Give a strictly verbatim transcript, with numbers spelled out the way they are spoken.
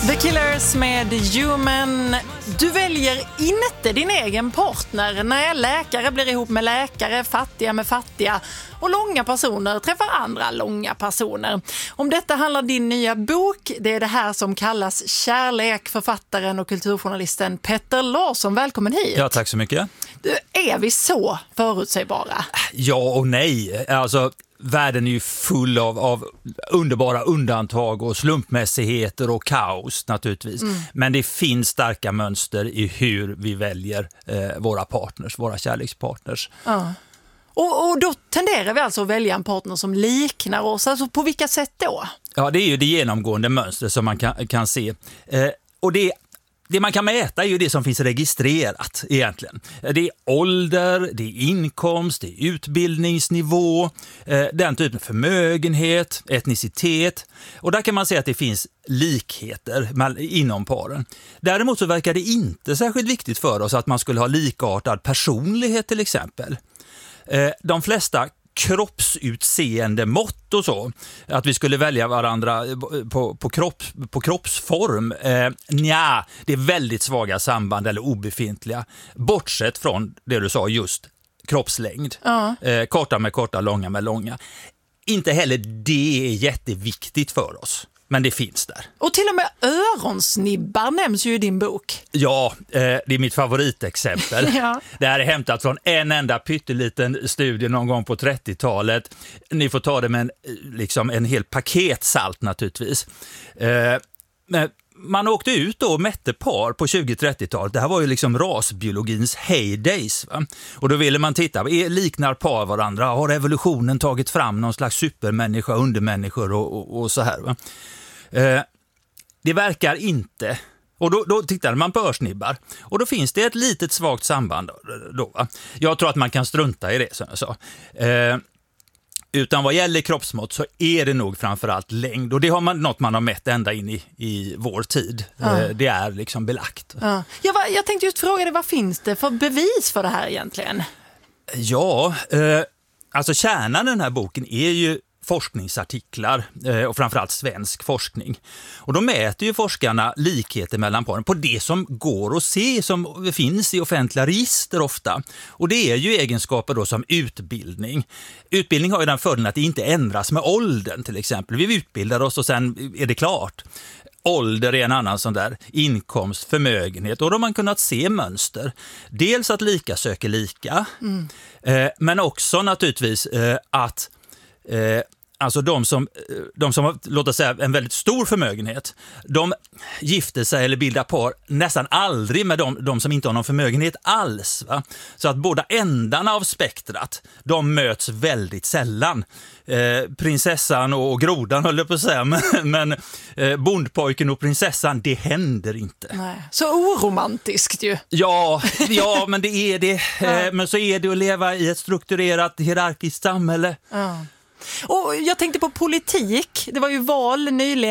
The Killers med Human. Du väljer inte din egen partner. Nej, läkare blir ihop med läkare, fattiga med fattiga och långa personer träffar andra långa personer. Om detta handlar din nya bok. Det är det här som kallas Kärlek. Författaren och kulturjournalisten Petter Larsson, välkommen hit. Ja, tack så mycket. Du, är vi så förutsägbara? Ja och nej. Alltså, världen är ju full av, av underbara undantag och slumpmässigheter och kaos naturligtvis. Mm. Men det finns starka mönster i hur vi väljer eh, våra partners, våra kärlekspartners. Ja. Och, och då tenderar vi alltså att välja en partner som liknar oss. Alltså på vilka sätt då? Ja, det är ju det genomgående mönster som man kan, kan se. Eh, och det Det man kan mäta är ju det som finns registrerat egentligen. Det är ålder, det är inkomst, det är utbildningsnivå, den typen av förmögenhet, etnicitet. Och där kan man se att det finns likheter inom paren. Däremot så verkar det inte särskilt viktigt för oss att man skulle ha likartad personlighet till exempel. De flesta kroppsutseende mått och så, att vi skulle välja varandra på, på, kropp, på kroppsform, eh, nja, det är väldigt svaga samband eller obefintliga, bortsett från det du sa, just kroppslängd. Ja. Eh, korta med korta, långa med långa. Inte heller det är jätteviktigt för oss. Men det finns där. Och till och med öronsnibbar nämns ju i din bok. Ja, eh, det är mitt favoritexempel. Ja. Det här är hämtat från en enda pytteliten studie någon gång på trettiotalet. Ni får ta det med en, liksom en hel paket salt naturligtvis. Eh, men man åkte ut och mätte par på tjugo-trettiotalet. Det här var ju liksom rasbiologins heydays. Va? Och då ville man titta, liknar par varandra? Har evolutionen tagit fram någon slags supermänniska, undermänniskor och, och, och så här? Va? Eh, det verkar inte. Och då, då tittade man på örsnibbar. Och då finns det ett litet svagt samband. Då, va? Jag tror att man kan strunta i det, som jag sa. Eh, Utan vad gäller kroppsmått så är det nog framförallt längd. Och det har man, något man har mätt ända in i, i vår tid. Ja. Det är liksom belagt. Ja. Jag, var, jag tänkte just fråga dig, vad finns det för bevis för det här egentligen? Ja, eh, alltså kärnan i den här boken är ju forskningsartiklar eh, och framförallt svensk forskning. Och då mäter ju forskarna likheter mellan paren på det som går att se, som finns i offentliga register ofta. Och det är ju egenskaper då som utbildning. Utbildning har ju den fördelen att det inte ändras med åldern till exempel. Vi utbildar oss och sen är det klart. Ålder är en annan sån där, inkomst, förmögenhet, och då har man kunnat se mönster. Dels att lika söker lika, mm. eh, men också naturligtvis eh, att Eh, alltså de som, de som har, låt oss säga, en väldigt stor förmögenhet, de gifter sig eller bildar par nästan aldrig med de, de som inte har någon förmögenhet alls. Va? Så att båda ändarna av spektrat, de möts väldigt sällan. Eh, prinsessan och grodan höll jag på att säga, men, men eh, bondpojken och prinsessan, det händer inte. Nej. Så oromantiskt ju. Ja, ja, men det är det. Eh, men så är det att leva i ett strukturerat hierarkiskt samhälle. Ja. Och jag tänkte på politik. Det var ju val nyligen.